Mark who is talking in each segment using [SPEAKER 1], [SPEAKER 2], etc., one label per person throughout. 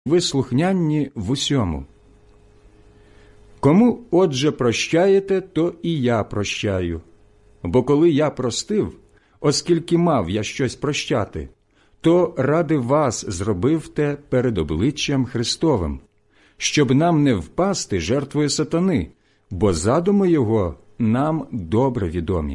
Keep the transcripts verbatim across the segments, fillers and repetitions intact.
[SPEAKER 1] ви слухняні в усьому. Кому, отже, прощаєте, то і я прощаю. Бо коли я простив, оскільки мав я щось прощати, то ради вас зробив те перед обличчям Христовим, щоб нам не впасти жертвою сатани, бо задуми його нам добре відомі.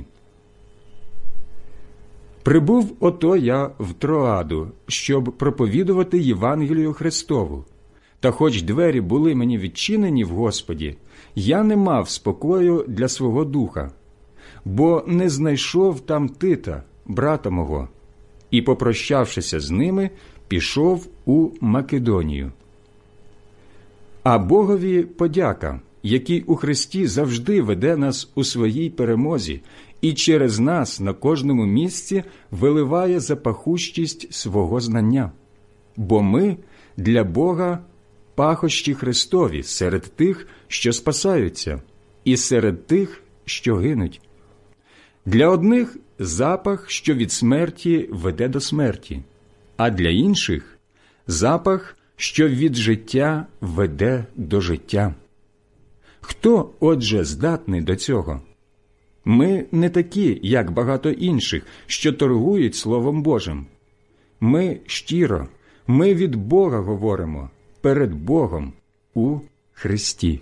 [SPEAKER 1] Прибув ото я в Троаду, щоб проповідувати Євангелію Христову. Та хоч двері були мені відчинені в Господі, я не мав спокою для свого духа, бо не знайшов там Тита, брата мого, і, попрощавшися з ними, пішов у Македонію. А Богові подяка, який у Христі завжди веде нас у своїй перемозі і через нас на кожному місці виливає запахущість свого знання. Бо ми для Бога пахощі Христові серед тих, що спасаються, і серед тих, що гинуть. Для одних запах, що від смерті веде до смерті, а для інших запах, що від життя веде до життя. Хто, отже, здатний до цього? Ми не такі, як багато інших, що торгують Словом Божим. Ми щиро, ми від Бога говоримо, перед Богом у Христі.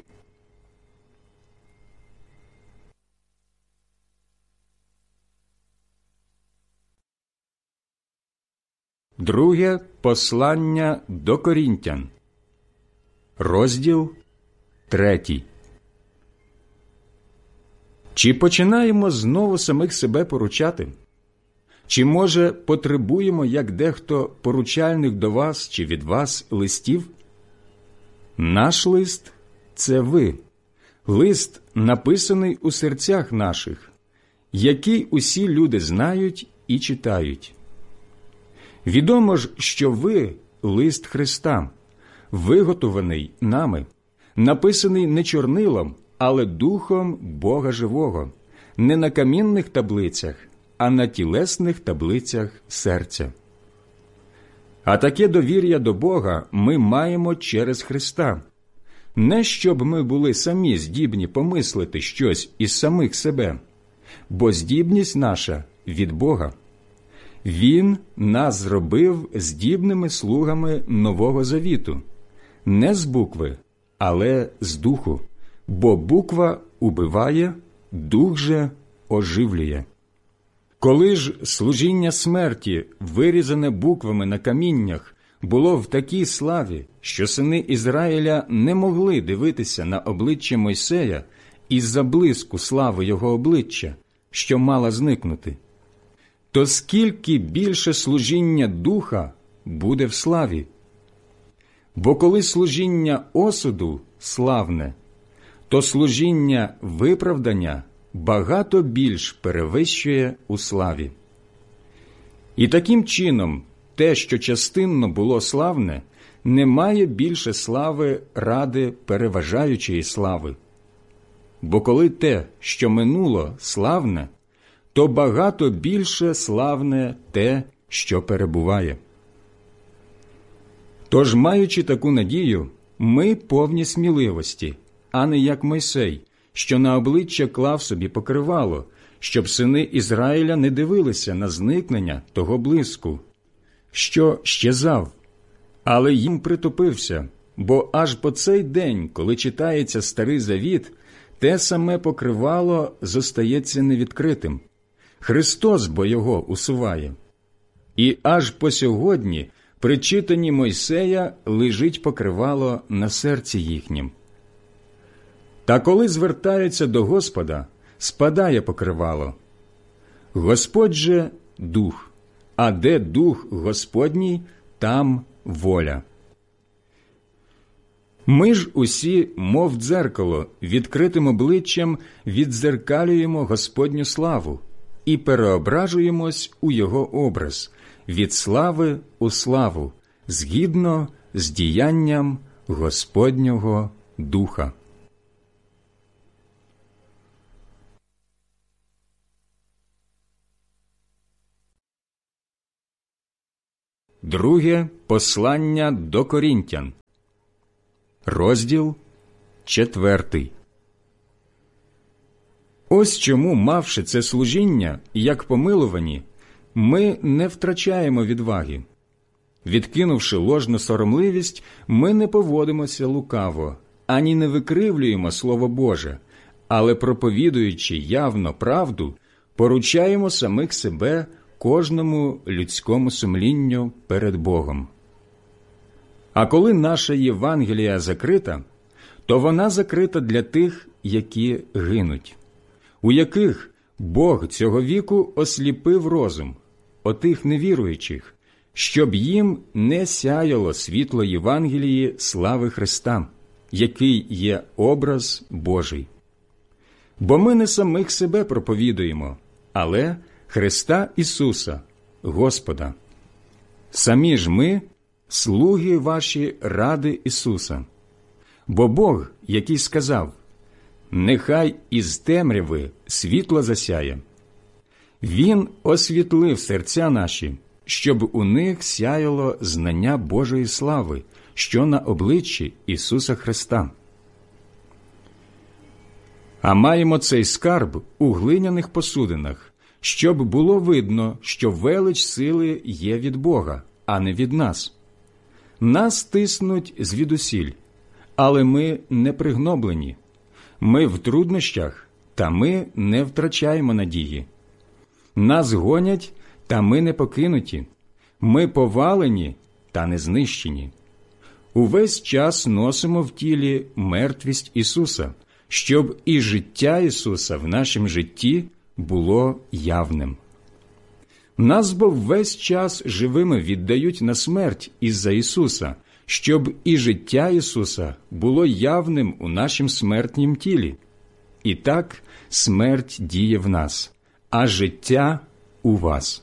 [SPEAKER 1] Друге послання до Корінтян, розділ третій. Чи починаємо знову самих себе поручати? Чи, може, потребуємо, як дехто, поручальних до вас чи від вас листів? Наш лист – це ви, лист, написаний у серцях наших, який усі люди знають і читають. Відомо ж, що ви – лист Христа, виготовлений нами, написаний не чорнилом, але Духом Бога Живого, не на камінних таблицях, а на тілесних таблицях серця. А таке довір'я до Бога ми маємо через Христа. Не щоб ми були самі здібні помислити щось із самих себе, бо здібність наша від Бога. Він нас зробив здібними слугами Нового Завіту, не з букви, але з духу, бо буква убиває, дух же оживлює. Коли ж служіння смерті, вирізане буквами на каміннях, було в такій славі, що сини Ізраїля не могли дивитися на обличчя Мойсея із-за блиску слави його обличчя, що мала зникнути, то скільки більше служіння духа буде в славі? Бо коли служіння осуду славне, то служіння виправдання багато більш перевищує у славі. І таким чином те, що частинно було славне, не має більше слави ради переважаючої слави. Бо коли те, що минуло, славне, то багато більше славне те, що перебуває. Тож, маючи таку надію, ми повні сміливості, а не як Мойсей, що на обличчя клав собі покривало, щоб сини Ізраїля не дивилися на зникнення того блиску, що щезав, але їм притупився, бо аж по цей день, коли читається Старий Завіт, те саме покривало зостається невідкритим. Христос бо його усуває. І аж по сьогодні при читанні Мойсея лежить покривало на серці їхнім. Та коли звертаються до Господа, спадає покривало. Господь же – Дух, а де Дух Господній, там воля. Ми ж усі, мов дзеркало, відкритим обличчям віддзеркалюємо Господню славу і переображуємось у Його образ, від слави у славу, згідно з діянням Господнього Духа. Друге послання до Корінтян, розділ четвертий. Ось чому, мавши це служіння, як помилувані, ми не втрачаємо відваги. Відкинувши ложну соромливість, ми не поводимося лукаво, ані не викривлюємо Слово Боже, але, проповідуючи явно правду, поручаємо самих себе кожному людському сумлінню перед Богом. А коли наша Євангелія закрита, то вона закрита для тих, які гинуть, у яких Бог цього віку осліпив розум, отих невіруючих, щоб їм не сяяло світло Євангелії слави Христа, який є образ Божий. Бо ми не самих себе проповідуємо, але Христа Ісуса, Господа. Самі ж ми – слуги ваші ради Ісуса. Бо Бог, який сказав: «Нехай із темряви світло засяє», Він освітлив серця наші, щоб у них сяяло знання Божої слави, що на обличчі Ісуса Христа. А маємо цей скарб у глиняних посудинах, щоб було видно, що велич сили є від Бога, а не від нас. Нас тиснуть звідусіль, але ми не пригноблені. Ми в труднощах, та ми не втрачаємо надії. Нас гонять, та ми не покинуті. Ми повалені, та не знищені. Увесь час носимо в тілі мертвість Ісуса, щоб і життя Ісуса в нашім житті було явним. Нас бо весь час живими віддають на смерть із-за Ісуса, щоб і життя Ісуса було явним у нашім смертнім тілі. І так смерть діє в нас, а життя у вас.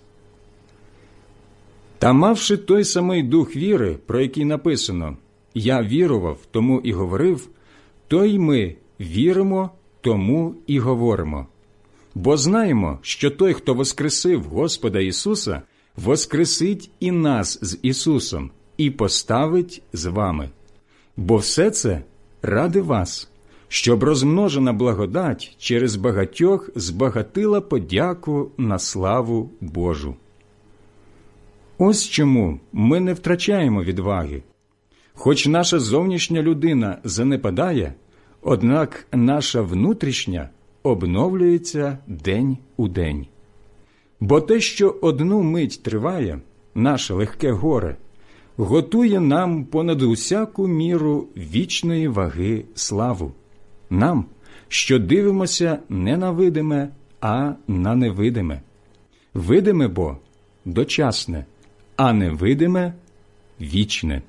[SPEAKER 1] Та мавши той самий дух віри, про який написано «Я вірував, тому і говорив», то й ми віримо, тому і говоримо. Бо знаємо, що той, хто воскресив Господа Ісуса, воскресить і нас з Ісусом і поставить з вами. Бо все це ради вас, щоб розмножена благодать через багатьох збагатила подяку на славу Божу. Ось чому ми не втрачаємо відваги. Хоч наша зовнішня людина занепадає, однак наша внутрішня обновлюється день у день. Бо те, що одну мить триває, наше легке горе, готує нам понад усяку міру вічної ваги славу. Нам, що дивимося не на видиме, а на невидиме. Видиме бо дочасне, а невидиме вічне.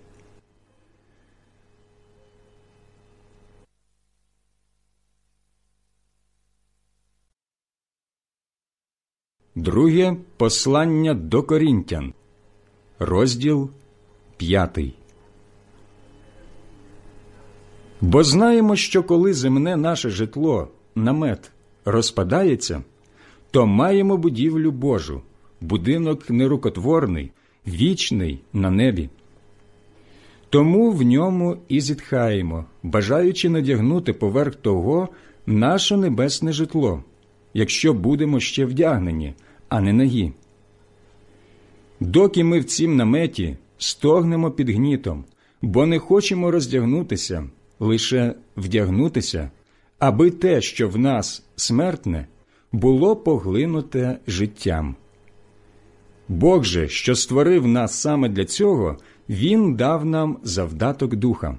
[SPEAKER 1] Друге послання до Корінтян, розділ п'ятий. Бо знаємо, що коли земне наше житло, намет, розпадається, то маємо будівлю Божу, будинок нерукотворний, вічний на небі. Тому в ньому і зітхаємо, бажаючи надягнути поверх того наше небесне житло, якщо будемо ще вдягнені, а не нагі. Доки ми в цім наметі стогнемо під гнітом, бо не хочемо роздягнутися, лише вдягнутися, аби те, що в нас смертне, було поглинуте життям. Бог же, що створив нас саме для цього, Він дав нам завдаток духа.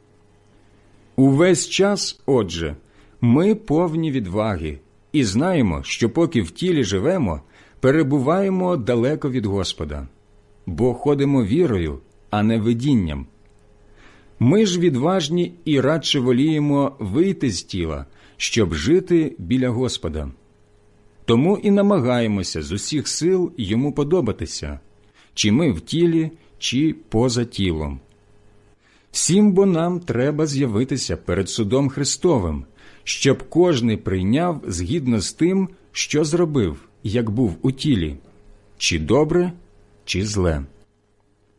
[SPEAKER 1] Увесь час, отже, ми повні відваги і знаємо, що поки в тілі живемо, перебуваємо далеко від Господа, бо ходимо вірою, а не видінням. Ми ж відважні і радше воліємо вийти з тіла, щоб жити біля Господа. Тому і намагаємося з усіх сил йому подобатися, чи ми в тілі, чи поза тілом. Всім бо нам треба з'явитися перед судом Христовим, щоб кожний прийняв згідно з тим, що зробив, як був у тілі, чи добре, чи зле.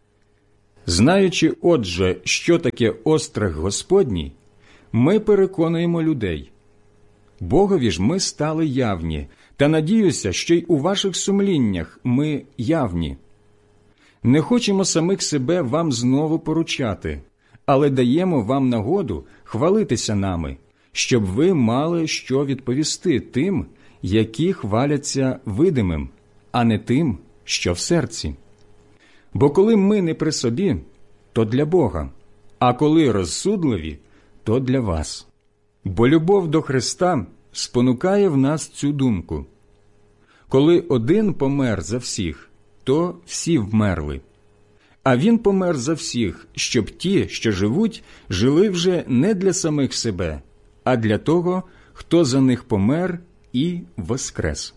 [SPEAKER 1] Знаючи, отже, що таке острах Господній, ми переконуємо людей. Богові ж ми стали явні, та надіюся, що й у ваших сумліннях ми явні. Не хочемо самих себе вам знову поручати, але даємо вам нагоду хвалитися нами, щоб ви мали що відповісти тим, які хваляться видимим, а не тим, що в серці. Бо коли ми не при собі, то для Бога, а коли розсудливі, то для вас. Бо любов до Христа спонукає в нас цю думку. Коли один помер за всіх, то всі вмерли. А Він помер за всіх, щоб ті, що живуть, жили вже не для самих себе, а для того, хто за них помер і воскрес.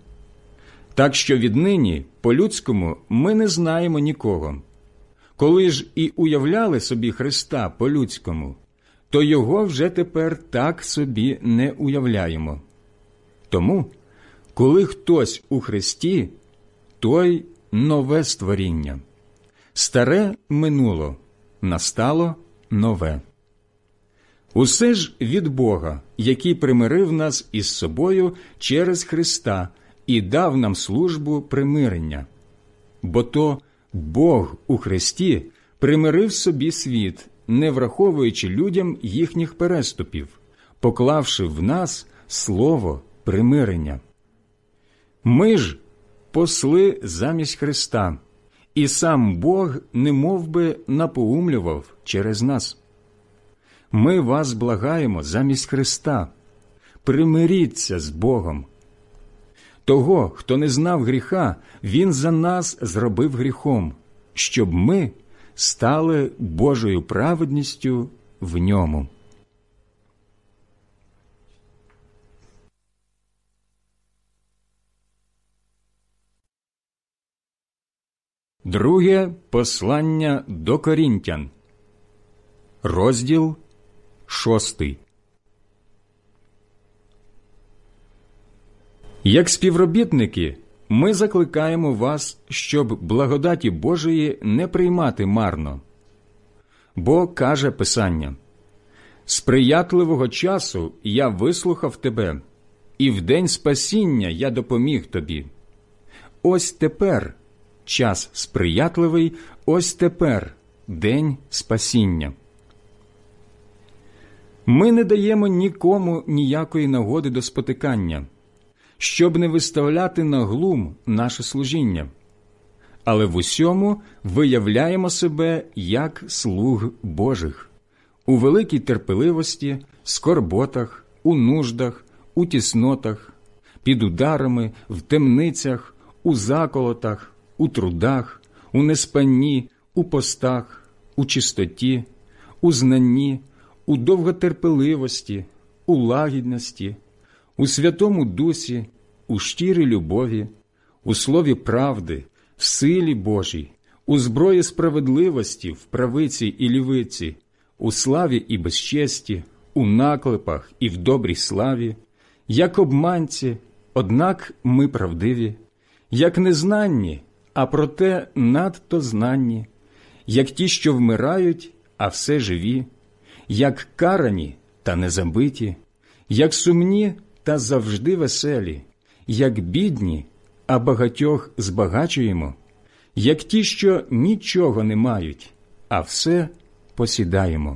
[SPEAKER 1] Так що віднині, по-людському, ми не знаємо нікого. Коли ж і уявляли собі Христа по-людському, то Його вже тепер так собі не уявляємо. Тому, коли хтось у Христі, той нове створіння. Старе минуло, настало нове. Усе ж від Бога, який примирив нас із собою через Христа і дав нам службу примирення. Бо то Бог у Христі примирив собі світ, не враховуючи людям їхніх переступів, поклавши в нас слово примирення. Ми ж посли замість Христа, і сам Бог немов би напоумлював через нас. Ми вас благаємо замість Христа, примиріться з Богом. Того, хто не знав гріха, Він за нас зробив гріхом, щоб ми стали Божою праведністю в ньому. Друге послання до Корінтян, розділ шостий. Як співробітники, ми закликаємо вас, щоб благодаті Божої не приймати марно. Бо, каже Писання, «Сприятливого часу я вислухав тебе, і в день спасіння я допоміг тобі. Ось тепер час сприятливий, ось тепер день спасіння». Ми не даємо нікому ніякої нагоди до спотикання, щоб не виставляти на глум наше служіння, але в усьому виявляємо себе як слуг Божих, у великій терпеливості, скорботах, у нуждах, у тіснотах, під ударами, в темницях, у заколотах, у трудах, у неспанні, у постах, у чистоті, у знанні, у довготерпеливості, у лагідності, у Святому Дусі, у щирій любові, у слові правди, в силі Божій, у зброї справедливості, в правиці і лівиці, у славі і безчесті, у наклепах і в добрій славі, як обманці, однак ми правдиві, як незнанні, а проте надто знанні, як ті, що вмирають, а все живі, як карані та не забиті, як сумні та завжди веселі, як бідні, а багатьох збагачуємо, як ті, що нічого не мають, а все посідаємо.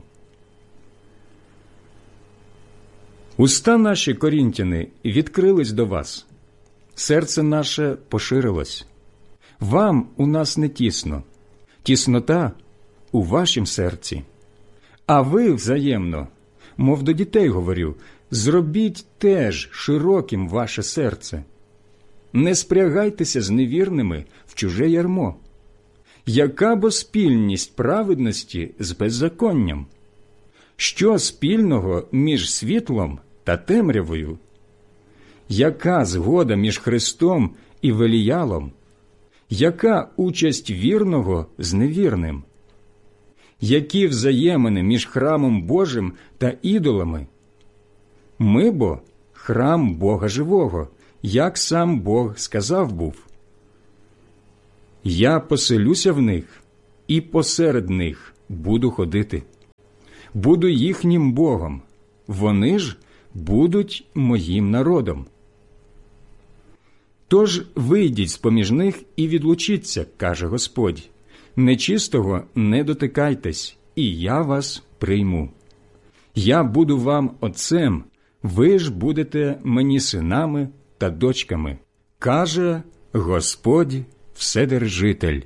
[SPEAKER 1] Уста наші, корінтяни, відкрились до вас, серце наше поширилось. Вам у нас не тісно, тіснота у вашім серці. А ви взаємно, мов до дітей говорю, зробіть теж широким ваше серце. Не спрягайтеся з невірними в чуже ярмо. Яка бо спільність праведності з беззаконням? Що спільного між світлом та темрявою? Яка згода між Христом і Веліялом? Яка участь вірного з невірним? Які взаємини між храмом Божим та ідолами? Ми бо храм Бога живого, як сам Бог сказав був. Я поселюся в них і посеред них буду ходити. Буду їхнім Богом, вони ж будуть моїм народом. Тож вийдіть з-поміж них і відлучіться, каже Господь. Нечистого не дотикайтесь, і я вас прийму. Я буду вам отцем, ви ж будете мені синами та дочками, каже Господь Вседержитель.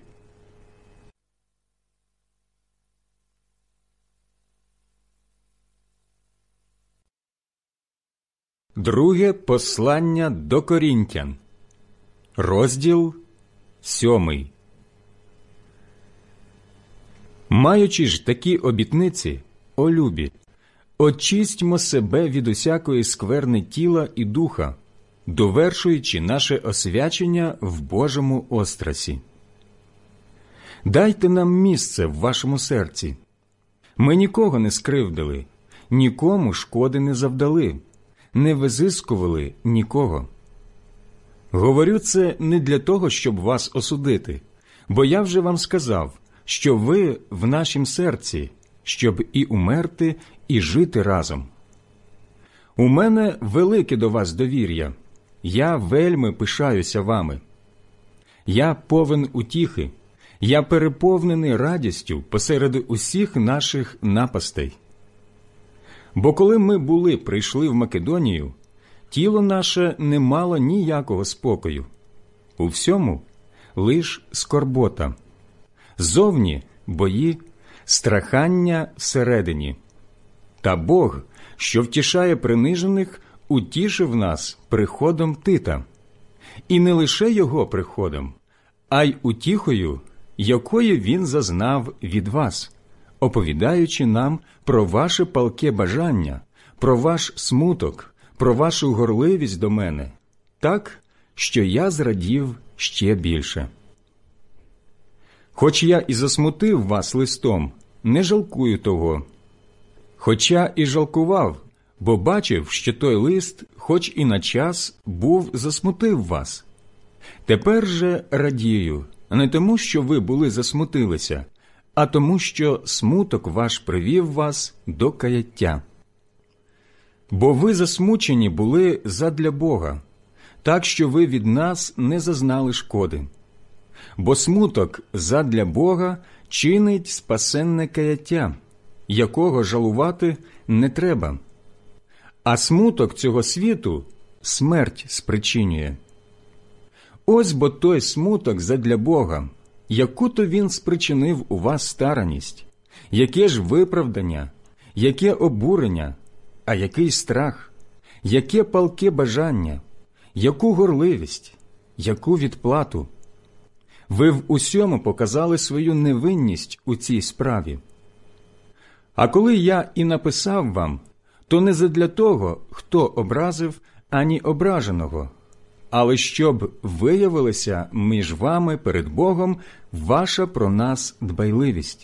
[SPEAKER 1] Друге послання до Корінтян, розділ сьомий. Маючи ж такі обітниці, о любі, очистьмо себе від усякої скверни тіла і духа, довершуючи наше освячення в Божому острасі. Дайте нам місце в вашому серці. Ми нікого не скривдили, нікому шкоди не завдали, не визискували нікого. Говорю це не для того, щоб вас осудити, бо я вже вам сказав, що ви в нашім серці, щоб і умерти, і жити разом. У мене велике до вас довір'я, я вельми пишаюся вами. Я повен утіхи, я переповнений радістю посеред усіх наших напастей. Бо коли ми були прийшли в Македонію, тіло наше не мало ніякого спокою. У всьому лиш скорбота. Зовні бої, страхання всередині. Та Бог, що втішає принижених, утішив нас приходом Тита. І не лише його приходом, а й утіхою, якої він зазнав від вас, оповідаючи нам про ваше палке бажання, про ваш смуток, про вашу горливість до мене, так, що я зрадів ще більше. Хоч я і засмутив вас листом, не жалкую того. Хоча і жалкував, бо бачив, що той лист, хоч і на час, був засмутив вас. Тепер же радію, не тому, що ви були засмутилися, а тому, що смуток ваш привів вас до каяття. Бо ви засмучені були задля Бога, так що ви від нас не зазнали шкоди. Бо смуток задля Бога чинить спасенне каяття, якого жалувати не треба. А смуток цього світу смерть спричинює. Ось бо той смуток задля Бога, яку-то він спричинив у вас стараність, яке ж виправдання, яке обурення, а який страх, яке палке бажання, яку горливість, яку відплату. Ви в усьому показали свою невинність у цій справі. А коли я і написав вам, то не задля того, хто образив, ані ображеного, але щоб виявилася між вами перед Богом ваша про нас дбайливість.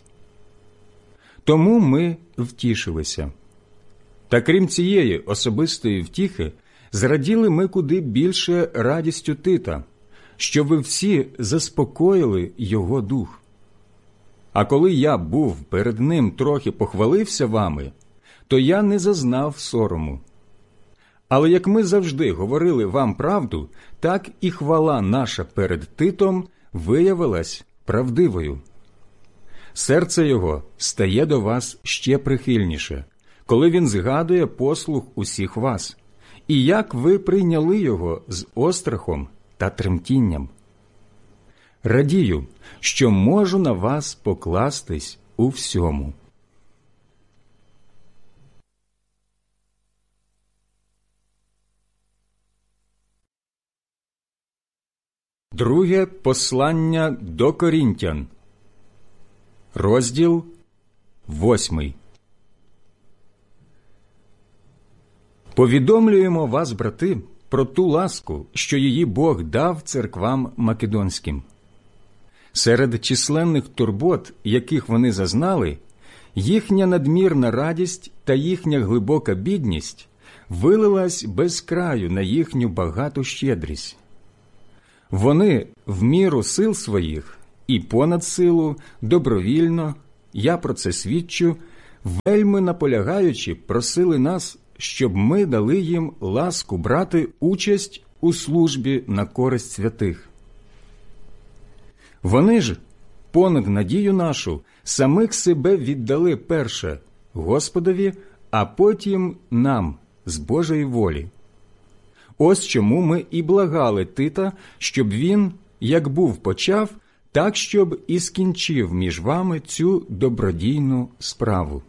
[SPEAKER 1] Тому ми втішилися. Та крім цієї особистої втіхи, зраділи ми куди більше радістю Тита, що ви всі заспокоїли його дух. А коли я був перед ним трохи похвалився вами, то я не зазнав сорому. Але як ми завжди говорили вам правду, так і хвала наша перед Титом виявилась правдивою. Серце його стає до вас ще прихильніше, коли він згадує послух усіх вас, і як ви прийняли його з острахом та тремтінням. Радію, що можу на вас покластись у всьому. Друге послання до Корінтян, розділ восьмий. Повідомлюємо вас, брати, про ту ласку, що її Бог дав церквам македонським. Серед численних турбот, яких вони зазнали, їхня надмірна радість та їхня глибока бідність вилилась без краю на їхню багату щедрість. Вони в міру сил своїх і понад силу, добровільно, я про це свідчу, вельми наполягаючи, просили нас, щоб ми дали їм ласку брати участь у службі на користь святих. Вони ж, понад надію нашу, самих себе віддали перше Господові, а потім нам, з Божої волі. Ось чому ми і благали Тита, щоб він, як був почав, так, щоб і скінчив між вами цю добродійну справу.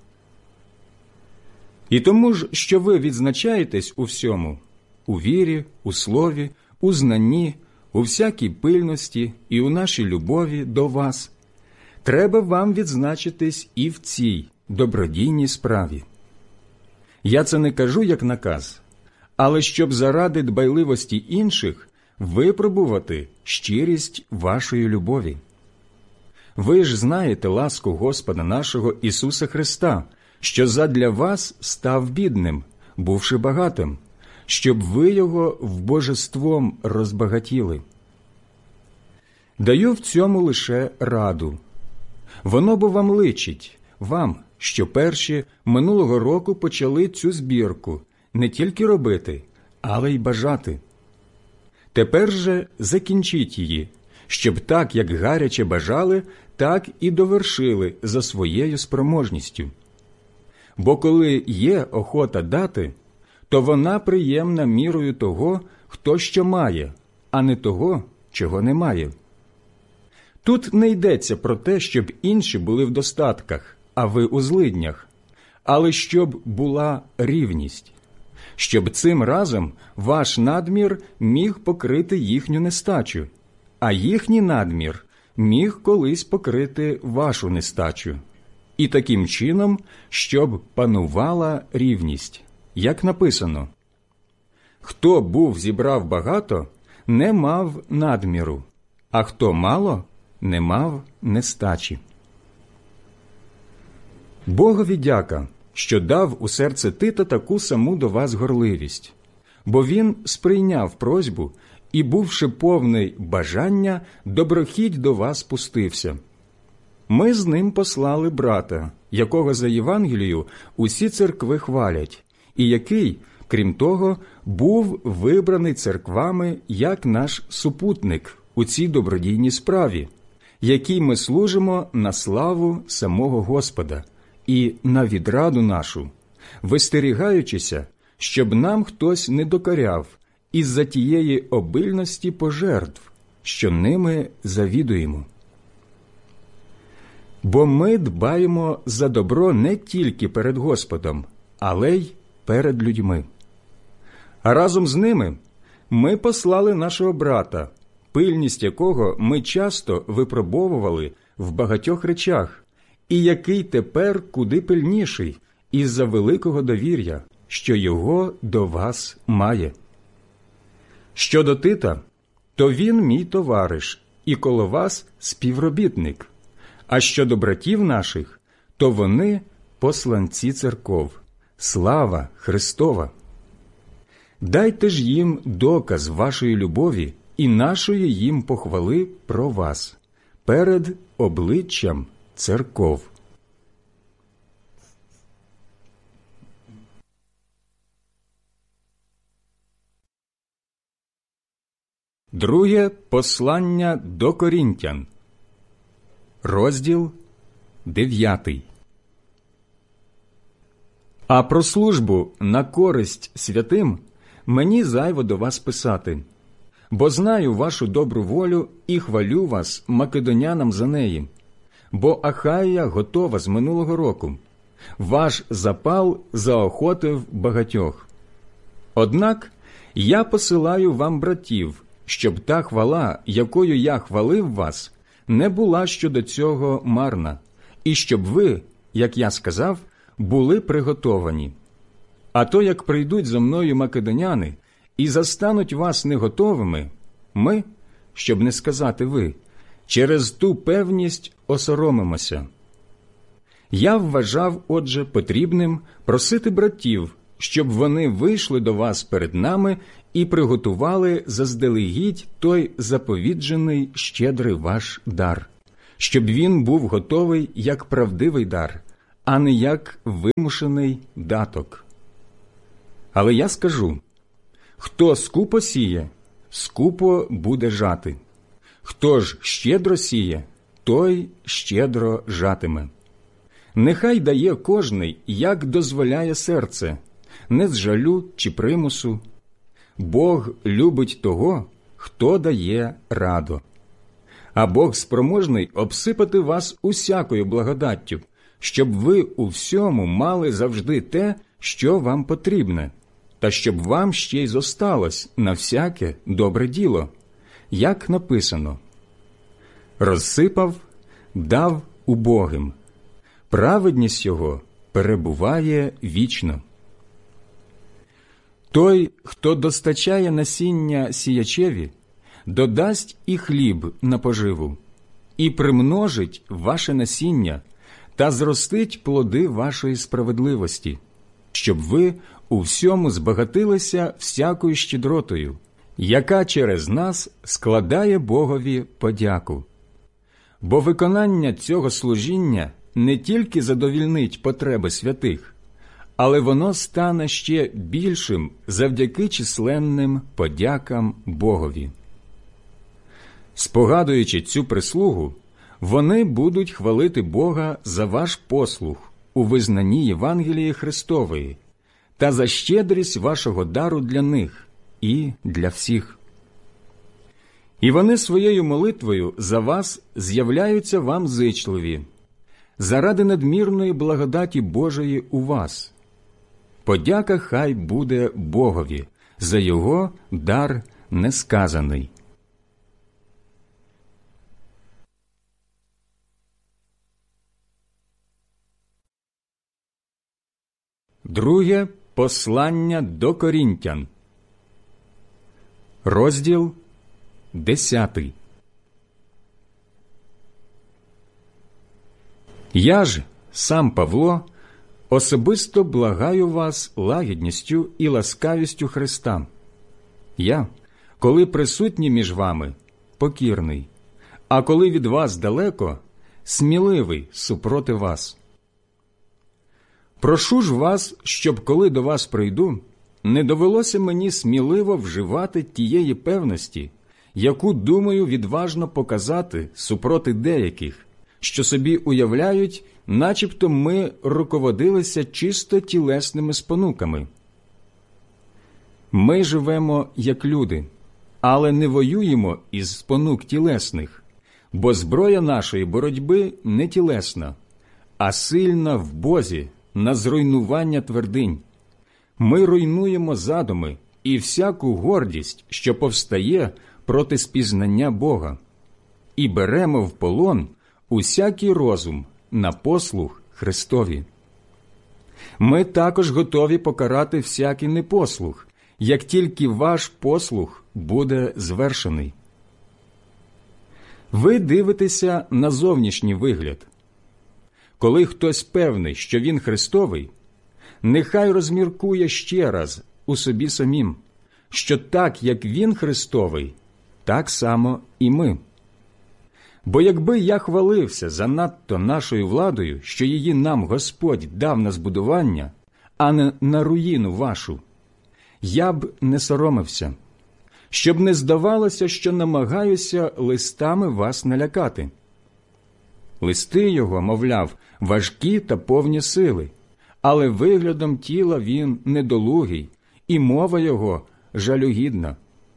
[SPEAKER 1] І тому ж, що ви відзначаєтесь у всьому, у вірі, у слові, у знанні, у всякій пильності і у нашій любові до вас, треба вам відзначитись і в цій добродійній справі. Я це не кажу як наказ, але щоб заради дбайливості інших випробувати щирість вашої любові. Ви ж знаєте ласку Господа нашого Ісуса Христа, що задля вас став бідним, бувши багатим, щоб ви його в божеством розбагатіли. Даю в цьому лише раду. Воно бо вам личить, вам, що перші минулого року почали цю збірку не тільки робити, але й бажати. Тепер же закінчіть її, щоб так, як гаряче бажали, так і довершили за своєю спроможністю. Бо коли є охота дати, то вона приємна мірою того, хто що має, а не того, чого не має. Тут не йдеться про те, щоб інші були в достатках, а ви у злиднях, але щоб була рівність, щоб цим разом ваш надмір міг покрити їхню нестачу, а їхній надмір міг колись покрити вашу нестачу. І таким чином, щоб панувала рівність, як написано: «Хто був зібрав багато, не мав надміру, а хто мало, не мав нестачі». Богові дяка, що дав у серце Тита таку саму до вас горливість, бо він сприйняв просьбу і, бувши повний бажання, доброхіть до вас пустився. Ми з ним послали брата, якого за Євангелію усі церкви хвалять, і який, крім того, був вибраний церквами як наш супутник у цій добродійній справі, якій ми служимо на славу самого Господа і на відраду нашу, вистерігаючися, щоб нам хтось не докоряв із-за тієї обильності пожертв, що ними завідуємо. Бо ми дбаємо за добро не тільки перед Господом, але й перед людьми. А разом з ними ми послали нашого брата, пильність якого ми часто випробовували в багатьох речах, і який тепер куди пильніший із-за великого довір'я, що його до вас має. Щодо Тита, то він мій товариш і коло вас співробітник, а щодо братів наших, то вони посланці церков. Слава Христова! Дайте ж їм доказ вашої любові і нашої їм похвали про вас перед обличчям церков. Друге послання до Корінтян, розділ дев'ятий. А про службу на користь святим мені зайво до вас писати, бо знаю вашу добру волю і хвалю вас македонянам за неї, бо Ахая готова з минулого року. Ваш запал заохотив багатьох. Однак я посилаю вам братів, щоб та хвала, якою я хвалив вас, не була щодо цього марна, і щоб ви, як я сказав, були приготовані. А то, як прийдуть за мною македоняни і застануть вас неготовими, ми, щоб не сказати ви, через ту певність осоромимося. Я вважав, отже, потрібним просити братів, щоб вони вийшли до вас перед нами і приготували заздалегідь той заповіджений щедрий ваш дар, щоб він був готовий як правдивий дар, а не як вимушений даток. Але я скажу, хто скупо сіє, скупо буде жати. Хто ж щедро сіє, той щедро жатиме. Нехай дає кожний, як дозволяє серце, не з жалю чи примусу. Бог любить того, хто дає радо. А Бог спроможний обсипати вас усякою благодаттю, щоб ви у всьому мали завжди те, що вам потрібне, та щоб вам ще й зосталось на всяке добре діло, як написано: «Розсипав, дав убогим, праведність його перебуває вічно». Той, хто достачає насіння сіячеві, додасть і хліб на поживу, і примножить ваше насіння та зростить плоди вашої справедливості, щоб ви у всьому збагатилися всякою щедротою, яка через нас складає Богові подяку. Бо виконання цього служіння не тільки задовільнить потреби святих, але воно стане ще більшим завдяки численним подякам Богові. Спогадуючи цю прислугу, вони будуть хвалити Бога за ваш послух у визнанні Євангелії Христової та за щедрість вашого дару для них і для всіх. І вони своєю молитвою за вас з'являються вам зичливі, заради надмірної благодаті Божої у вас. Подяка хай буде Богові за його дар несказаний. Друге послання до Корінтян, розділ десятий. Я ж, сам Павло, особисто благаю вас лагідністю і ласкавістю Христа. Я, коли присутній між вами, покірний, а коли від вас далеко, сміливий супроти вас. Прошу ж вас, щоб коли до вас прийду, не довелося мені сміливо вживати тієї певності, яку думаю відважно показати супроти деяких, що собі уявляють, начебто ми руководилися чисто тілесними спонуками. Ми живемо як люди, але не воюємо із спонук тілесних, бо зброя нашої боротьби не тілесна, а сильна в Бозі на зруйнування твердинь. Ми руйнуємо задуми і всяку гордість, що повстає проти спізнання Бога, і беремо в полон усякий розум на послух Христові. Ми також готові покарати всякий непослух, як тільки ваш послух буде звершений. Ви дивитеся на зовнішній вигляд. Коли хтось певний, що він Христовий, нехай розміркує ще раз у собі самім, що так, як він Христовий, так само і ми. Бо якби я хвалився занадто нашою владою, що її нам Господь дав на збудування, а не на руїну вашу, я б не соромився, щоб не здавалося, що намагаюся листами вас налякати. Листи його, мовляв, важкі та повні сили, але виглядом тіла він недолугий, і мова його жалюгідна.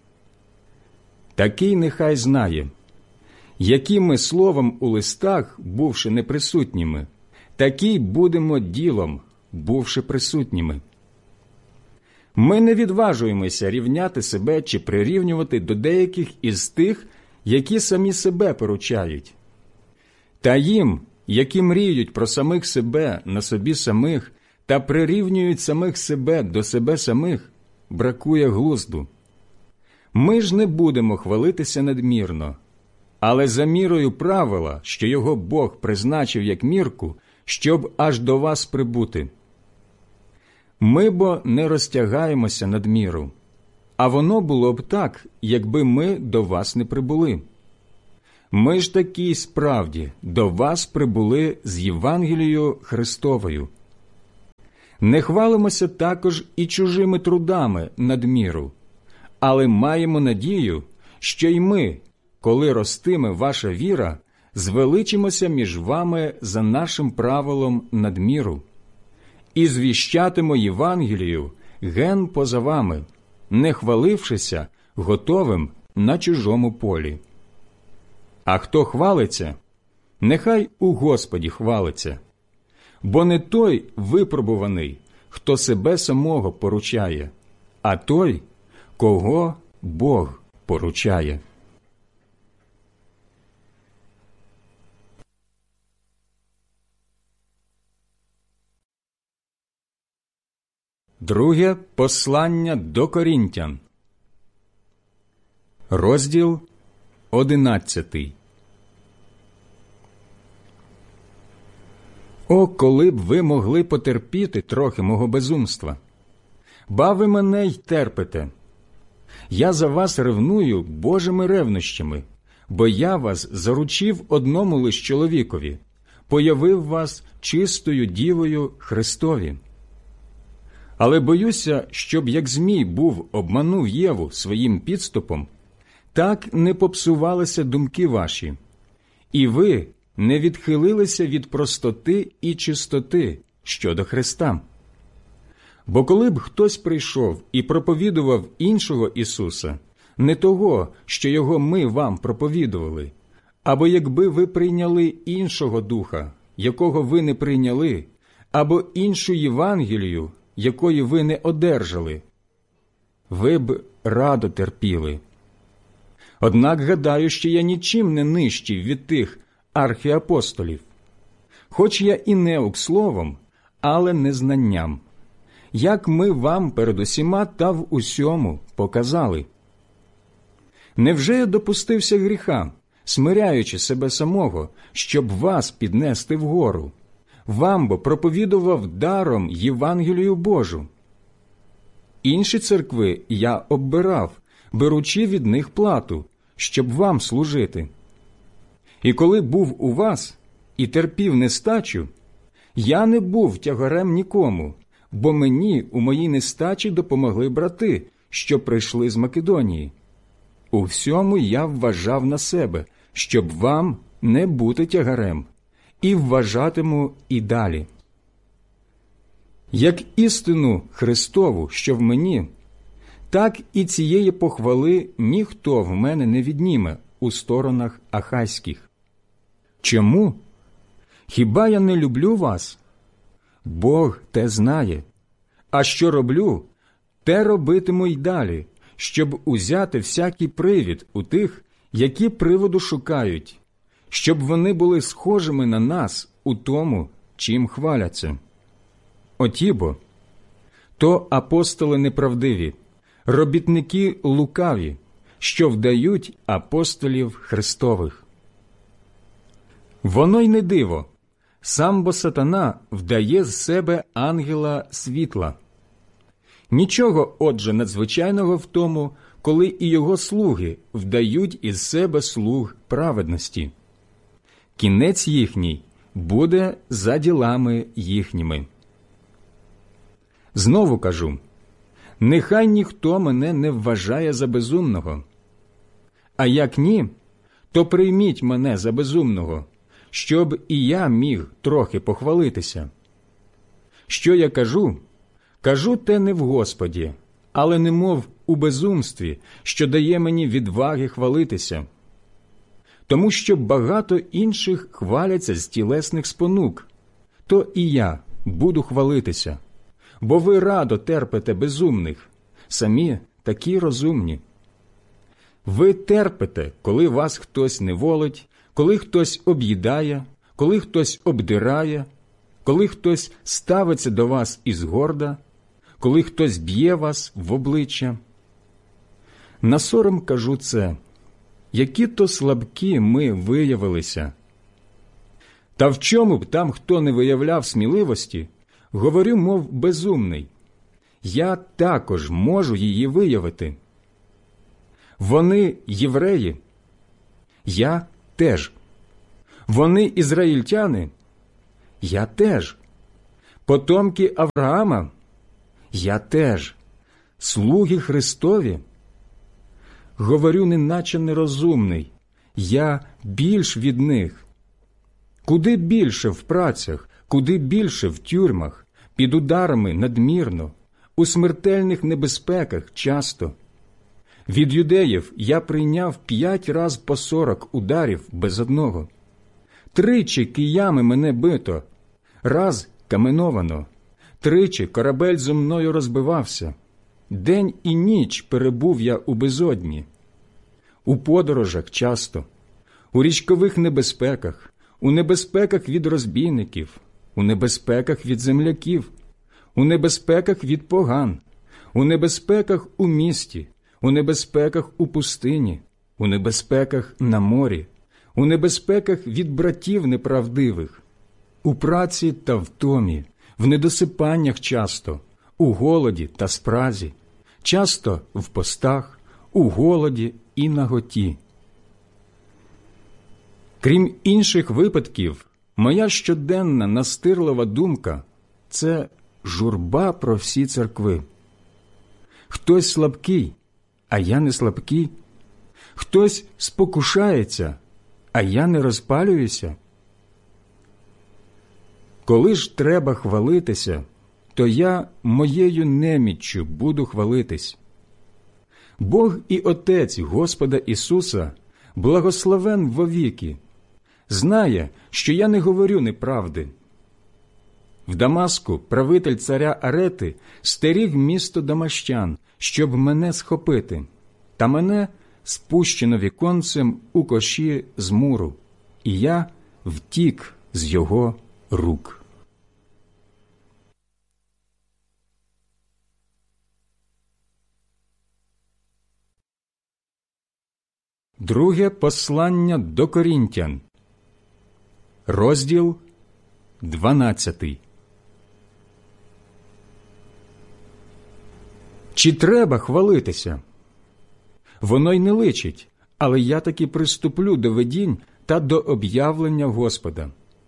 [SPEAKER 1] Такий нехай знає, які ми словом у листах, бувши неприсутніми, такі будемо ділом, бувши присутніми. Ми не відважуємося рівняти себе чи прирівнювати до деяких із тих, які самі себе поручають. Та їм, які мріють про самих себе на собі самих та прирівнюють самих себе до себе самих, бракує глузду. Ми ж не будемо хвалитися надмірно, але за мірою правила, що його Бог призначив як мірку, щоб аж до вас прибути. Ми бо не розтягаємося надміру, а воно було б так, якби ми до вас не прибули. Ми ж таки справді до вас прибули з Євангелією Христовою. Не хвалимося також і чужими трудами надміру, але маємо надію, що й ми, коли ростиме ваша віра, звеличимося між вами за нашим правилом надміру. І звіщатимо Євангелію ген поза вами, не хвалившися готовим на чужому полі. А хто хвалиться, нехай у Господі хвалиться, бо не той випробуваний, хто себе самого поручає, а той, кого Бог поручає. Друге послання до Корінтян, розділ одинадцятий. О, коли б ви могли потерпіти трохи мого безумства! Ба ви мене й терпите. Я за вас ревную Божими ревнощами, бо я вас заручив одному лиш чоловікові, появив вас чистою дівою Христові. Але боюся, щоб як Змій був обманув Єву своїм підступом, так не попсувалися думки ваші, і ви не відхилилися від простоти і чистоти щодо Христа. Бо коли б хтось прийшов і проповідував іншого Ісуса, не того, що його ми вам проповідували, або якби ви прийняли іншого духа, якого ви не прийняли, або іншу Євангелію, якої ви не одержали, ви б радо терпіли. Однак гадаю, що я нічим не нижчий від тих архіапостолів, хоч я і неук словом, але не знанням, як ми вам перед усіма та в усьому показали. Невже я допустився гріха, смиряючи себе самого, щоб вас піднести вгору? Вам бо проповідував даром Євангелію Божу. Інші церкви я оббирав, беручи від них плату, щоб вам служити. І коли був у вас і терпів нестачу, я не був тягарем нікому, бо мені у моїй нестачі допомогли брати, що прийшли з Македонії. У всьому я вважав на себе, щоб вам не бути тягарем, і вважатиму і далі. Як істину Христову, що в мені, так і цієї похвали ніхто в мене не відніме у сторонах ахайських. Чому? Хіба я не люблю вас? Бог те знає. А що роблю, те робитиму й далі, щоб узяти всякий привід у тих, які приводу шукають, щоб вони були схожими на нас у тому, чим хваляться. Отібо, то апостоли неправдиві, робітники лукаві, що вдають апостолів Христових. Воно й не диво, сам бо сатана вдає з себе ангела світла. Нічого, отже, надзвичайного в тому, коли і його слуги вдають із себе слуг праведності. Кінець їхній буде за ділами їхніми. Знову кажу, нехай ніхто мене не вважає за безумного. А як ні, то прийміть мене за безумного, щоб і я міг трохи похвалитися. Що я кажу? Кажу те не в Господі, але немов у безумстві, що дає мені відваги хвалитися. Тому що багато інших хваляться з тілесних спонук, то і я буду хвалитися, бо ви радо терпите безумних, самі такі розумні. Ви терпите, коли вас хтось неволить, коли хтось об'їдає, коли хтось обдирає, коли хтось ставиться до вас із горда, коли хтось б'є вас в обличчя. На сором кажу це, які то слабкі ми виявилися. Та в чому б там хто не виявляв сміливості, говорю, мов безумний, я також можу її виявити. Вони євреї, я теж. Вони ізраїльтяни? Я теж. Потомки Авраама? Я теж. Слуги Христові? Говорю, неначе нерозумний. Я більш від них. Куди більше в працях, куди більше в тюрмах, під ударами надмірно, у смертельних небезпеках часто. Від юдеїв я прийняв п'ять раз по сорок ударів без одного. Тричі киями мене бито, раз каменовано, тричі корабель зо мною розбивався. День і ніч перебув я у безодні. У подорожах часто, у річкових небезпеках, у небезпеках від розбійників, у небезпеках від земляків, у небезпеках від поган, у небезпеках у місті, у небезпеках у пустині, у небезпеках на морі, у небезпеках від братів неправдивих, у праці та втомі, в недосипаннях часто, у голоді та спразі, часто в постах, у голоді і наготі. Крім інших випадків, моя щоденна настирлива думка – це журба про всі церкви. Хтось слабкий, а я не слабкий. Хтось спокушається, а я не розпалююся. Коли ж треба хвалитися, то я моєю неміччю буду хвалитись. Бог і Отець Господа Ісуса, благословен вовіки, знає, що я не говорю неправди. В Дамаску правитель царя Арети стеріг місто дамащан, щоб мене схопити, та мене спущено віконцем у коші з муру, і я втік з його рук. Друге послання до Корінтян, розділ дванадцятий. Чи треба хвалитися? Воно й не личить, але я таки приступлю до видінь та до об'явлення Господа.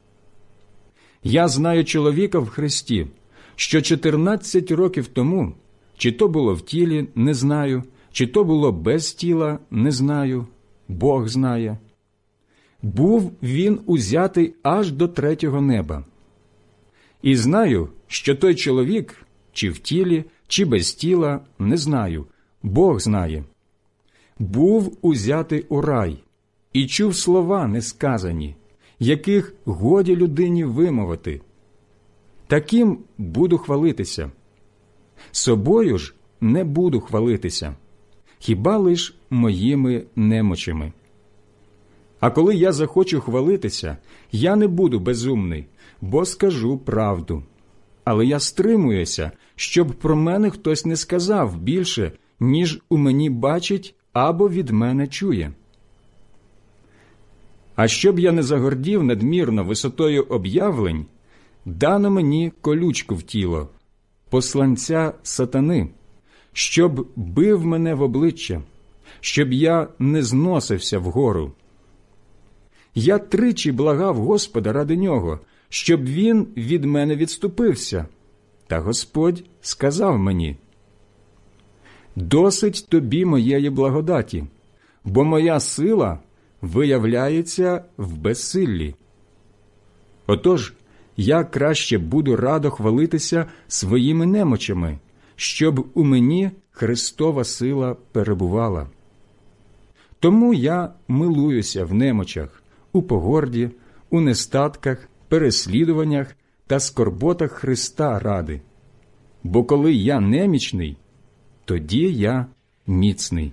[SPEAKER 1] Я знаю чоловіка в Христі, що чотирнадцять років тому, чи то було в тілі, не знаю, чи то було без тіла, не знаю, Бог знає. Був він узятий аж до третього неба. І знаю, що той чоловік, чи в тілі, чи без тіла, не знаю, Бог знає. Був узятий у рай, і чув слова несказані, яких годі людині вимовити. Таким буду хвалитися. Собою ж не буду хвалитися, хіба лиш моїми немочами. А коли я захочу хвалитися, я не буду безумний, бо скажу правду. Але я стримуюся, щоб про мене хтось не сказав більше, ніж у мені бачить або від мене чує. А щоб я не загордів надмірно висотою об'явлень, дано мені колючку в тіло, посланця сатани, щоб бив мене в обличчя, щоб я не зносився вгору. Я тричі благав Господа ради нього, щоб він від мене відступився. Та Господь сказав мені: «Досить тобі моєї благодаті, бо моя сила виявляється в безсиллі». Отож, я краще буду радо хвалитися своїми немочами, щоб у мені Христова сила перебувала. Тому я милуюся в немочах, у погорді, у нестатках, переслідуваннях та скорботах Христа ради. Бо коли я немічний, тоді я міцний.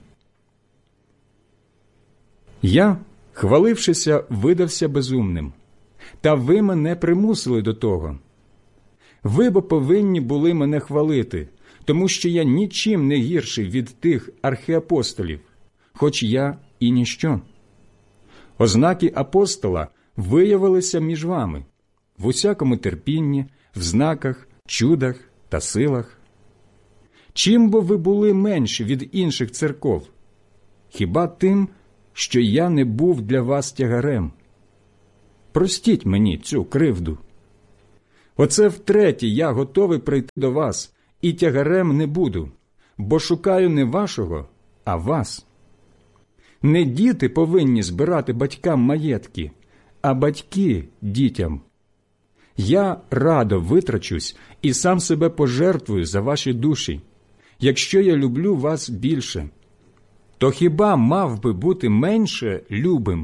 [SPEAKER 1] Я, хвалившися, видався безумним, та ви мене примусили до того. Ви бо повинні були мене хвалити, тому що я нічим не гірший від тих архиапостолів, хоч я і ніщо. Ознаки апостола виявилися між вами в усякому терпінні, в знаках, чудах та силах. Чим бо ви були менші від інших церков? Хіба тим, що я не був для вас тягарем. Простіть мені цю кривду. Оце втретє я готовий прийти до вас, і тягарем не буду, бо шукаю не вашого, а вас. Не діти повинні збирати батькам маєтки, а батьки – дітям. Я радо витрачусь і сам себе пожертвую за ваші душі, якщо я люблю вас більше. То хіба мав би бути менше любим?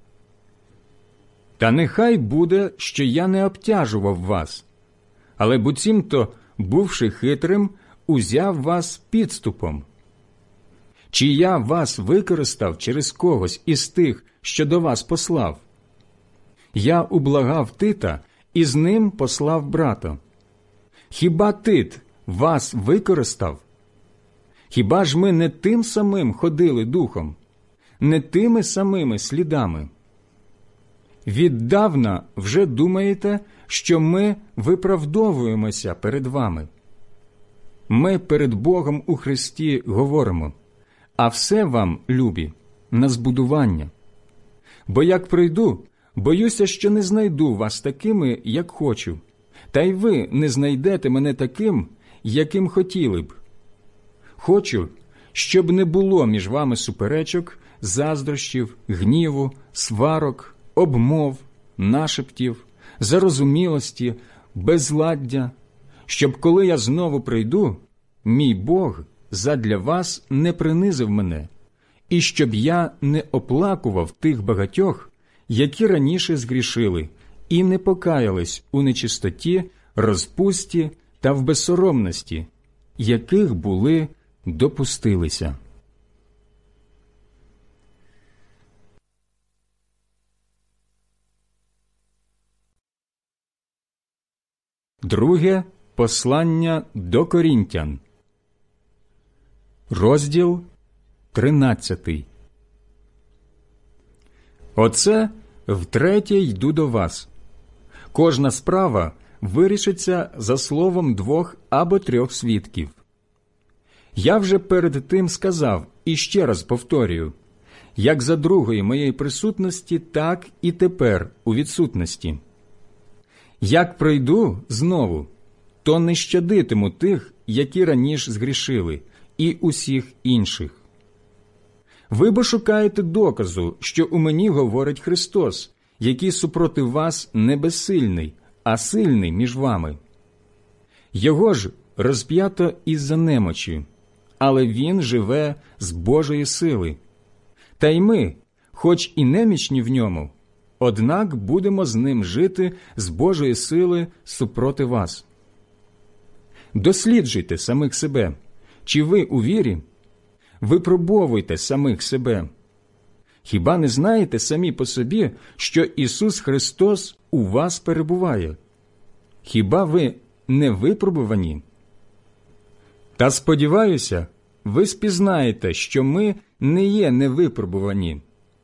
[SPEAKER 1] Та нехай буде, що я не обтяжував вас, але буцімто, бувши хитрим, узяв вас підступом. Чи я вас використав через когось із тих, що до вас послав? Я ублагав Тита і з ним послав брата. Хіба Тит вас використав? Хіба ж ми не тим самим ходили духом, не тими самими слідами? Віддавна вже думаєте, що ми виправдовуємося перед вами. Ми перед Богом у Христі говоримо, а все вам, любі, на збудування. Бо як прийду, боюся, що не знайду вас такими, як хочу, та й ви не знайдете мене таким, яким хотіли б. Хочу, щоб не було між вами суперечок, заздрощів, гніву, сварок, обмов, нашептів, зарозумілості, безладдя, щоб, коли я знову прийду, мій Бог задля вас не принизив мене, і щоб я не оплакував тих багатьох, які раніше згрішили і не покаялись у нечистоті, розпусті та в безсоромності, яких були допустилися. Друге послання до Корінтян, розділ тринадцятий. Оце втретє йду до вас. Кожна справа вирішиться за словом двох або трьох свідків. Я вже перед тим сказав, і ще раз повторюю, як за другої моєї присутності, так і тепер у відсутності. Як прийду знову, то не щадитиму тих, які раніше згрішили, і усіх інших. Ви бо шукаєте доказу, що у мені говорить Христос, який супроти вас не безсильний, а сильний між вами. Його ж розп'ято із-за немочі, але він живе з Божої сили. Та й ми, хоч і немічні в ньому, однак будемо з ним жити з Божої сили супроти вас. Досліджуйте самих себе, чи ви у вірі? Випробовуйте самих себе. Хіба не знаєте самі по собі, що Ісус Христос у вас перебуває? Хіба ви не випробувані? Та сподіваюся, ви спізнаєте, що ми не є невипробувані.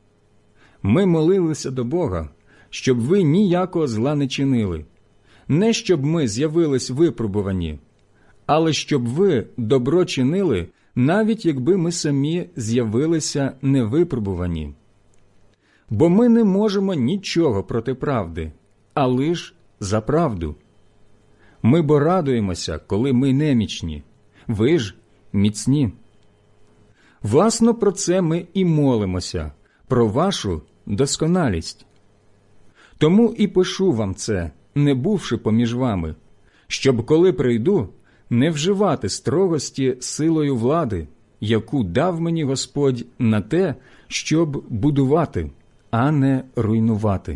[SPEAKER 1] Ми молилися до Бога, щоб ви ніякого зла не чинили, не щоб ми з'явились випробувані, але щоб ви добро чинили, навіть якби ми самі з'явилися невипробувані. Бо ми не можемо нічого проти правди, а лиш за правду. Ми бо радуємося, коли ми немічні, ви ж міцні. Власно, про це ми і молимося, про вашу досконалість. Тому і пишу вам це, не бувши поміж вами, щоб, коли прийду, не вживати строгості силою влади, яку дав мені Господь на те, щоб будувати, а не руйнувати.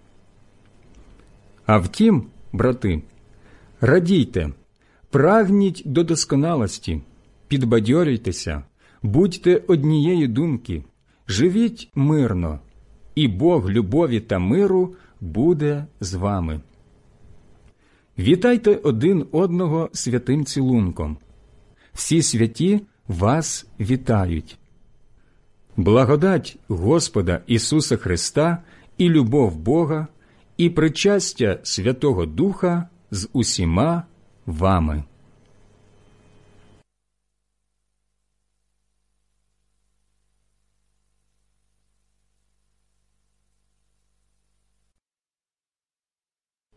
[SPEAKER 1] А втім, брати, радійте, прагніть до досконалості, підбадьорюйтеся, будьте однієї думки, живіть мирно, і Бог любові та миру буде з вами. Вітайте один одного святим цілунком. Всі святі вас вітають. Благодать Господа Ісуса Христа і любов Бога, і причастя Святого Духа з усіма вами.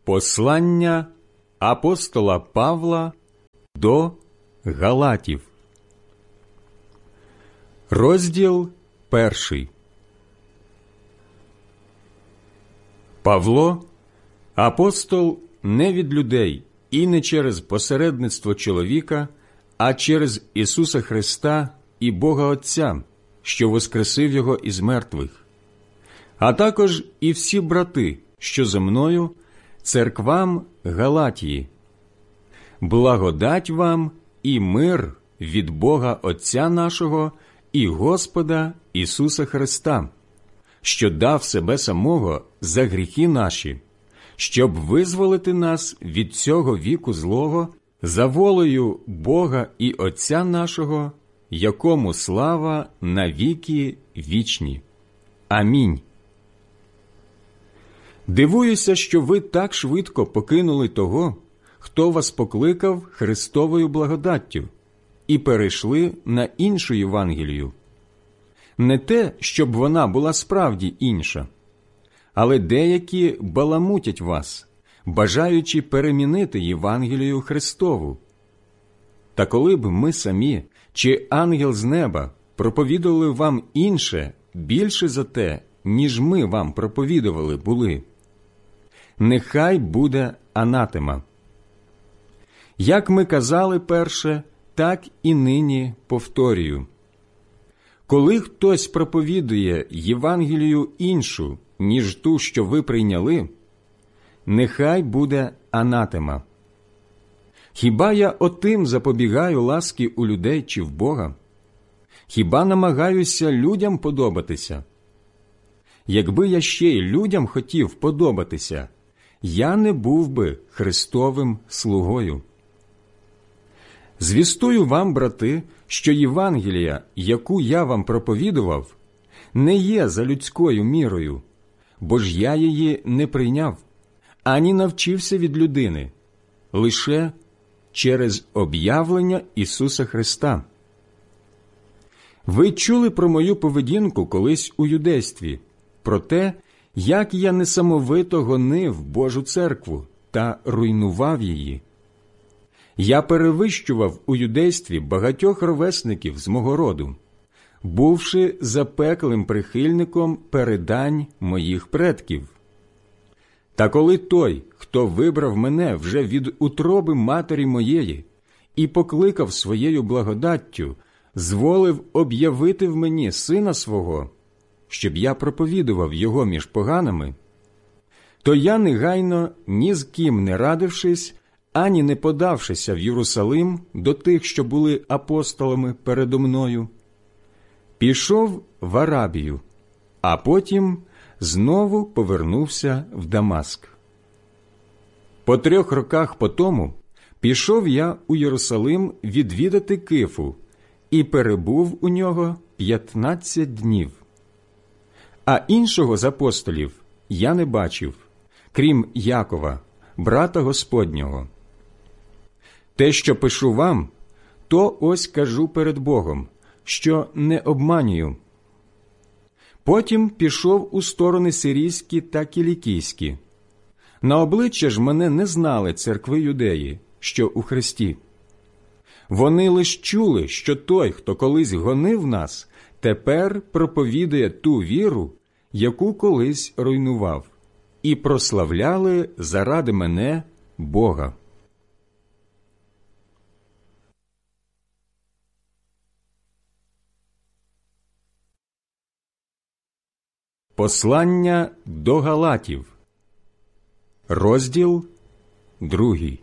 [SPEAKER 1] Послання апостола Павла до Галатів. Розділ перший. Павло, апостол не від людей і не через посередництво чоловіка, а через Ісуса Христа і Бога Отця, що воскресив Його із мертвих, а також і всі брати, що зо мною, церквам Галатії. Благодать вам і мир від Бога Отця нашого і Господа Ісуса Христа, що дав себе самого за гріхи наші, щоб визволити нас від цього віку злого за волею Бога і Отця нашого, якому слава на віки вічні. Амінь. Дивуюся, що ви так швидко покинули того, хто вас покликав Христовою благодаттю, і перейшли на іншу Євангелію. Не те, щоб вона була справді інша, але деякі баламутять вас, бажаючи перемінити Євангелію Христову. Та коли б ми самі чи ангел з неба проповідували вам інше, більше за те, ніж ми вам проповідували були, нехай буде анатема. Як ми казали перше, так і нині повторюю. Коли хтось проповідує Євангелію іншу, ніж ту, що ви прийняли, нехай буде анатема. Хіба я отим запобігаю ласки у людей чи в Бога? Хіба намагаюся людям подобатися? Якби я ще й людям хотів подобатися, я не був би Христовим слугою. Звістую вам, брати, що Євангелія, яку я вам проповідував, не є за людською мірою, бо ж я її не прийняв, ані навчився від людини, лише через об'явлення Ісуса Христа. Ви чули про мою поведінку колись у юдействі, про те, як я несамовито гонив Божу церкву та руйнував її. Я перевищував у юдействі багатьох ровесників з мого роду, бувши запеклим прихильником передань моїх предків. Та коли той, хто вибрав мене вже від утроби матері моєї і покликав своєю благодаттю, зволив об'явити в мені сина свого, щоб я проповідував його між поганими, то я негайно, ні з ким не радившись, ані не подавшися в Єрусалим до тих, що були апостолами передо мною, пішов в Арабію, а потім знову повернувся в Дамаск. По трьох роках потому пішов я у Єрусалим відвідати Кифу і перебув у нього п'ятнадцять днів. А іншого з апостолів я не бачив, крім Якова, брата Господнього. Те, що пишу вам, то ось кажу перед Богом, що не обманюю. Потім пішов у сторони сирійські та кілікійські. На обличчя ж мене не знали церкви юдеї, що у Христі. Вони лиш чули, що той, хто колись гонив нас, тепер проповідує ту віру, яку колись руйнував, і прославляли заради мене Бога. Послання до Галатів. Розділ другий.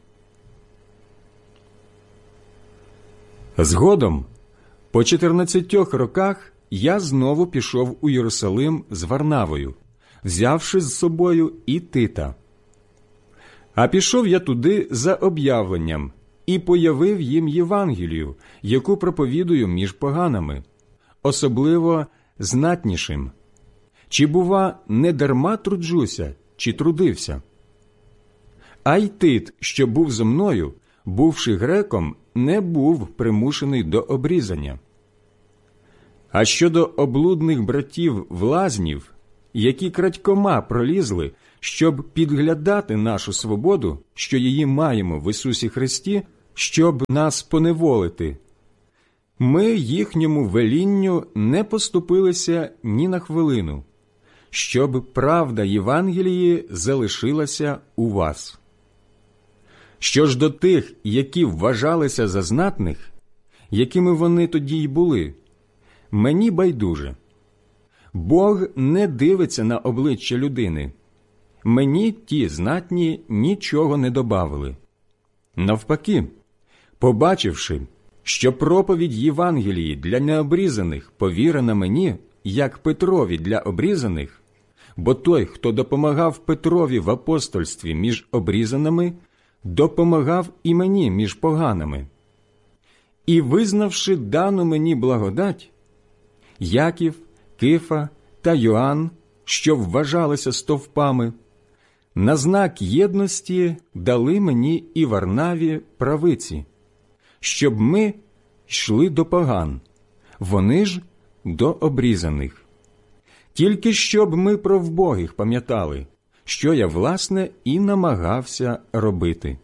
[SPEAKER 1] Згодом, по чотирнадцятьох роках, я знову пішов у Єрусалим з Варнавою, взявши з собою і Тита. А пішов я туди за об'явленням і появив їм Євангелію, яку проповідую між поганами, особливо знатнішим. Чи, бува, не дарма труджуся, чи трудився? А й Тит, що був зо мною, бувши греком, не був примушений до обрізання. А щодо облудних братів-влазнів, які крадькома пролізли, щоб підглядати нашу свободу, що її маємо в Ісусі Христі, щоб нас поневолити, ми їхньому велінню не поступилися ні на хвилину, щоб правда Євангелії залишилася у вас. Що ж до тих, які вважалися за знатних, якими вони тоді й були, мені байдуже. Бог не дивиться на обличчя людини. Мені ті знатні нічого не добавили. Навпаки, побачивши, що проповідь Євангелії для необрізаних повірена мені, як Петрові для обрізаних, бо той, хто допомагав Петрові в апостольстві між обрізаними, допомагав і мені між поганими. І визнавши дану мені благодать, Яків, Кифа та Йоанн, що вважалися стовпами, на знак єдності дали мені і Варнаві правиці, щоб ми йшли до поган, вони ж до обрізаних. Тільки щоб ми про вбогих пам'ятали, що я, власне, і намагався робити.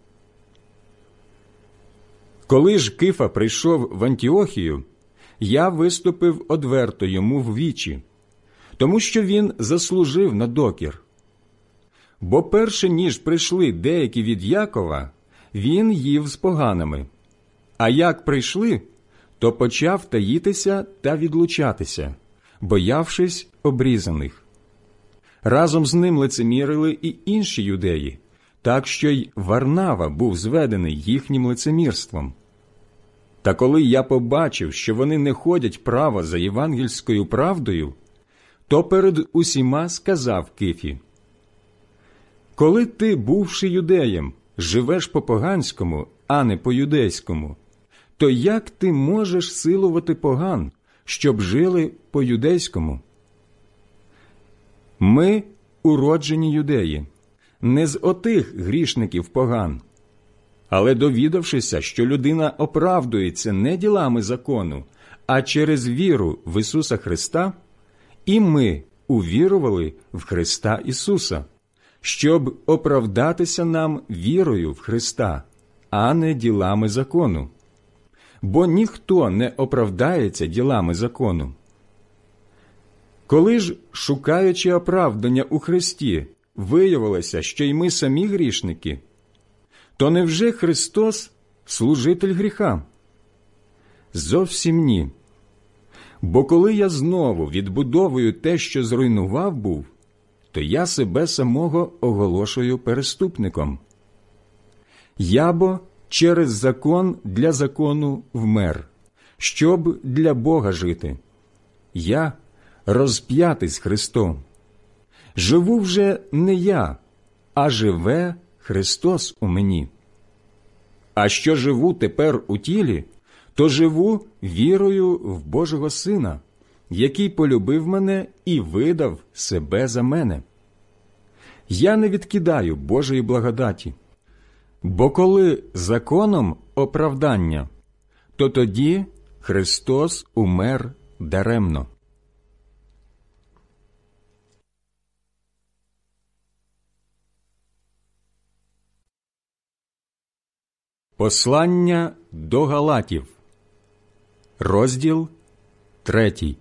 [SPEAKER 1] Коли ж Кифа прийшов в Антіохію, я виступив одверто йому в вічі, тому що він заслужив на докір. Бо перше, ніж прийшли деякі від Якова, він їв з поганими. А як прийшли, то почав таїтися та відлучатися, боявшись обрізаних. Разом з ним лицемірили і інші юдеї, так що й Варнава був зведений їхнім лицемірством. Та коли я побачив, що вони не ходять право за євангельською правдою, то перед усіма сказав Кифі: «Коли ти, бувши юдеєм, живеш по-поганському, а не по-юдейському, то як ти можеш силувати поган, щоб жили по-юдейському? Ми уроджені юдеї, не з отих грішників поган. Але довідавшися, що людина оправдується не ділами закону, а через віру в Ісуса Христа, і ми увірували в Христа Ісуса, щоб оправдатися нам вірою в Христа, а не ділами закону. Бо ніхто не оправдається ділами закону. Коли ж, шукаючи оправдання у Христі, виявилося, що й ми самі грішники, то невже Христос служитель гріха? Зовсім ні. Бо коли я знову відбудовую те, що зруйнував був, то я себе самого оголошую переступником. Я бо через закон для закону вмер, щоб для Бога жити. Я розп'ятий з Христом. Живу вже не я, а живе Христос у мені. А що живу тепер у тілі, то живу вірою в Божого Сина, який полюбив мене і видав себе за мене. Я не відкидаю Божої благодаті. Бо коли законом оправдання, то тоді Христос умер даремно. Послання до Галатів, розділ третій.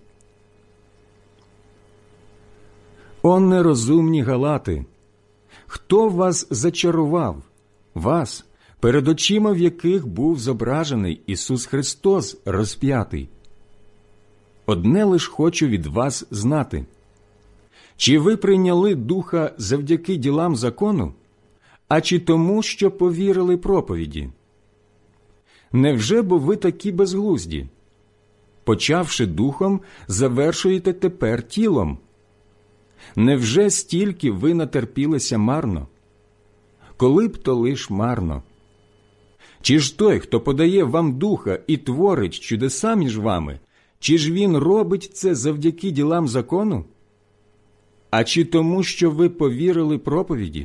[SPEAKER 1] О нерозумні Галати! Хто вас зачарував? Вас, перед очима в яких був зображений Ісус Христос розп'ятий. Одне лиш хочу від вас знати. Чи ви прийняли Духа завдяки ділам закону, а чи тому, що повірили проповіді? Невже бо ви такі безглузді? Почавши духом, завершуєте тепер тілом. Невже стільки ви натерпілися марно? Коли б то лиш марно. Чи ж той, хто подає вам духа і творить чудеса між вами, чи ж він робить це завдяки ділам закону? А чи тому, що ви повірили проповіді?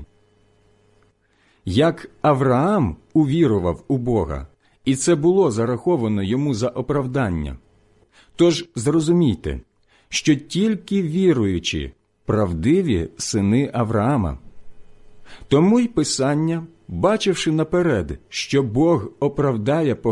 [SPEAKER 1] Як Авраам увірував у Бога, і це було зараховано йому за оправдання. Тож зрозумійте, що тільки віруючи правдиві сини Авраама. Тому й Писання, бачивши наперед, що Бог оправдає